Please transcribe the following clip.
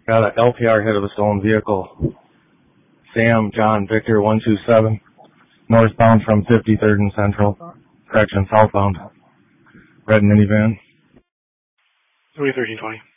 Got an LPR hit of a stolen vehicle. Sam John Victor 127, northbound from 53rd and Central. Correction, southbound. Red minivan. 1320.